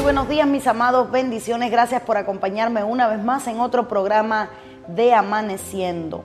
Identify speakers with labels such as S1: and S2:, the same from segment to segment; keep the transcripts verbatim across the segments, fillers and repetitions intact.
S1: buenos días, mis amados, bendiciones. Gracias por acompañarme una vez más en otro programa de Amaneciendo.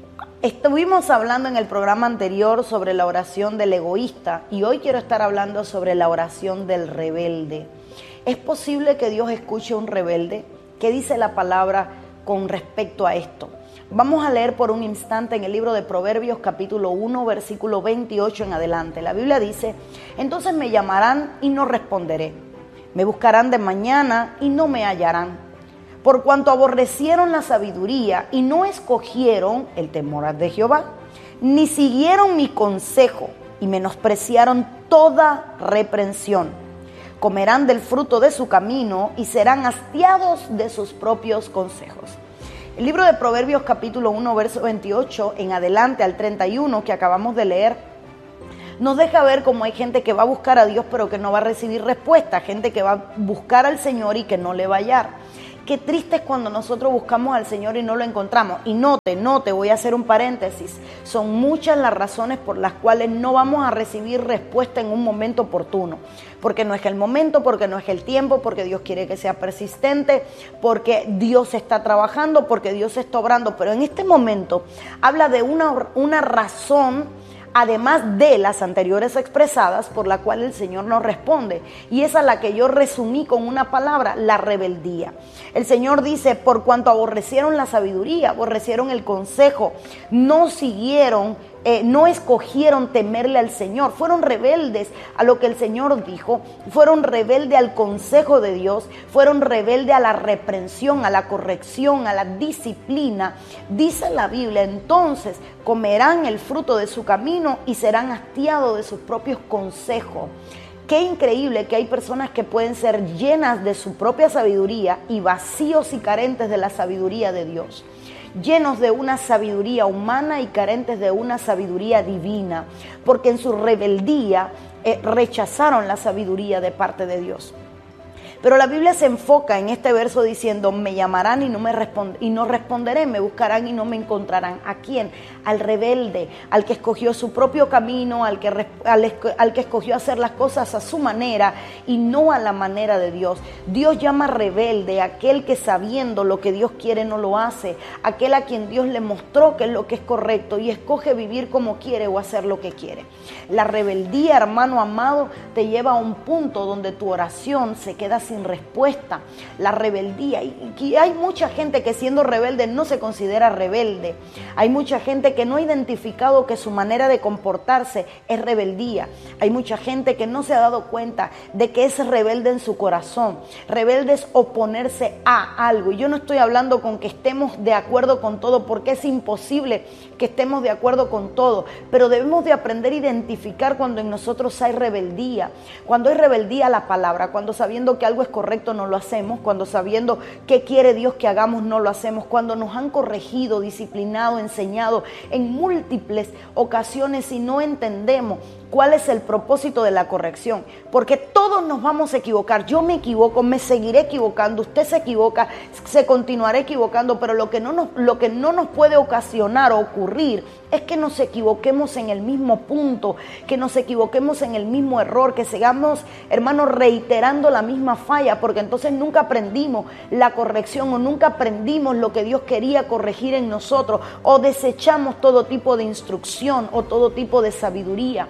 S1: Estuvimos hablando en el programa anterior sobre la oración del egoísta y hoy quiero estar hablando sobre la oración del rebelde. ¿Es posible que Dios escuche a un rebelde? ¿Qué dice la palabra con respecto a esto? Vamos a leer por un instante en el libro de Proverbios capítulo uno, versículo veintiocho en adelante. La Biblia dice: entonces me llamarán y no responderé. Me buscarán de mañana y no me hallarán. Por cuanto aborrecieron la sabiduría y no escogieron el temor de Jehová, ni siguieron mi consejo y menospreciaron toda reprensión. Comerán del fruto de su camino y serán hastiados de sus propios consejos. El libro de Proverbios capítulo uno, verso veintiocho en adelante al treinta y uno que acabamos de leer, nos deja ver cómo hay gente que va a buscar a Dios pero que no va a recibir respuesta, gente que va a buscar al Señor y que no le va a hallar. Qué triste es cuando nosotros buscamos al Señor y no lo encontramos. Y note, note, voy a hacer un paréntesis. Son muchas las razones por las cuales no vamos a recibir respuesta en un momento oportuno. Porque no es el momento, porque no es el tiempo, porque Dios quiere que sea persistente, porque Dios está trabajando, porque Dios está obrando. Pero en este momento habla de una, una razón, además de las anteriores expresadas, por la cual el Señor nos responde. Y esa es la que yo resumí con una palabra: la rebeldía. El Señor dice: por cuanto aborrecieron la sabiduría, aborrecieron el consejo, no siguieron, eh, no escogieron temerle al Señor, fueron rebeldes a lo que el Señor dijo, fueron rebeldes al consejo de Dios, fueron rebeldes a la reprensión, a la corrección, a la disciplina. Dice la Biblia: entonces comerán el fruto de su camino y serán hastiados de sus propios consejos. Qué increíble que hay personas que pueden ser llenas de su propia sabiduría y vacíos y carentes de la sabiduría de Dios. Llenos de una sabiduría humana y carentes de una sabiduría divina, porque en su rebeldía eh, rechazaron la sabiduría de parte de Dios. Pero la Biblia se enfoca en este verso diciendo: me llamarán y no me respond- y no responderé, me buscarán y no me encontrarán. ¿A quién? Al rebelde, al que escogió su propio camino, al que, al, al que escogió hacer las cosas a su manera y no a la manera de Dios. Dios llama rebelde a aquel que, sabiendo lo que Dios quiere, no lo hace, aquel a quien Dios le mostró que es lo que es correcto y escoge vivir como quiere o hacer lo que quiere. La rebeldía, hermano amado, te lleva a un punto donde tu oración se queda sin respuesta. La rebeldía, y, y hay mucha gente que siendo rebelde no se considera rebelde. Hay mucha gente que no ha identificado que su manera de comportarse es rebeldía. Hay mucha gente que no se ha dado cuenta de que es rebelde en su corazón. Rebelde es oponerse a algo. Y yo no estoy hablando con que estemos de acuerdo con todo, porque es imposible que estemos de acuerdo con todo, pero debemos de aprender a identificar cuando en nosotros hay rebeldía. Cuando hay rebeldía a la palabra, cuando sabiendo que algo es correcto no lo hacemos, cuando sabiendo qué quiere Dios que hagamos no lo hacemos, cuando nos han corregido, disciplinado, enseñado en múltiples ocasiones y no entendemos cuál es el propósito de la corrección, porque todos nos vamos a equivocar. Yo me equivoco, me seguiré equivocando, usted se equivoca, se continuará equivocando, pero lo que no nos, lo que no nos puede ocasionar o ocurrir es que nos equivoquemos en el mismo punto, que nos equivoquemos en el mismo error, que sigamos, hermanos, reiterando la misma falla, porque entonces nunca aprendimos la corrección o nunca aprendimos lo que Dios quería corregir en nosotros, o desechamos todo tipo de instrucción o todo tipo de sabiduría.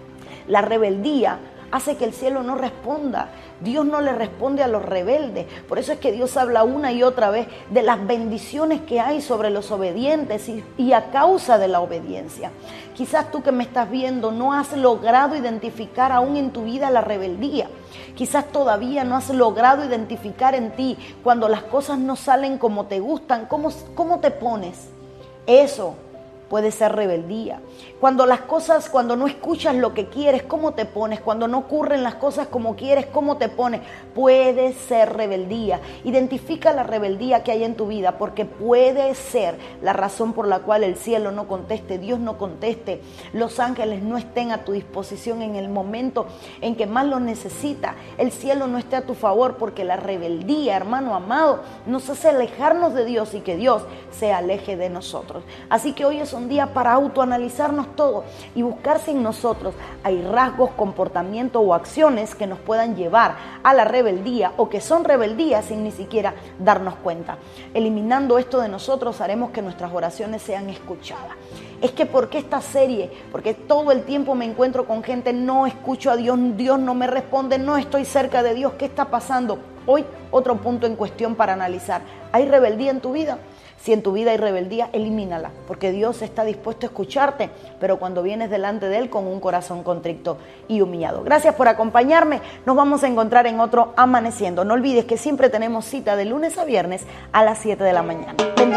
S1: La rebeldía hace que el cielo no responda. Dios no le responde a los rebeldes. Por eso es que Dios habla una y otra vez de las bendiciones que hay sobre los obedientes y, y a causa de la obediencia. Quizás tú que me estás viendo no has logrado identificar aún en tu vida la rebeldía. Quizás todavía no has logrado identificar en ti cuando las cosas no salen como te gustan, cómo, cómo te pones. Eso puede ser rebeldía. Cuando las cosas, cuando no escuchas lo que quieres, ¿cómo te pones? Cuando no ocurren las cosas como quieres, ¿cómo te pones? Puede ser rebeldía. Identifica la rebeldía que hay en tu vida, porque puede ser la razón por la cual el cielo no conteste, Dios no conteste, los ángeles no estén a tu disposición en el momento en que más lo necesita, el cielo no esté a tu favor, porque la rebeldía, hermano amado, nos hace alejarnos de Dios y que Dios se aleje de nosotros. Así que hoy es un día para autoanalizarnos todo y buscar si en nosotros hay rasgos, comportamientos o acciones que nos puedan llevar a la rebeldía o que son rebeldías sin ni siquiera darnos cuenta. Eliminando esto de nosotros haremos que nuestras oraciones sean escuchadas. Es que ¿por qué esta serie? Porque todo el tiempo me encuentro con gente, no escucho a Dios, Dios no me responde, no estoy cerca de Dios, ¿qué está pasando? Hoy otro punto en cuestión para analizar. ¿Hay rebeldía en tu vida? Si en tu vida hay rebeldía, elimínala, porque Dios está dispuesto a escucharte, pero cuando vienes delante de Él con un corazón contrito y humillado. Gracias por acompañarme, nos vamos a encontrar en otro Amaneciendo. No olvides que siempre tenemos cita de lunes a viernes a las siete de la mañana. Bendiciones.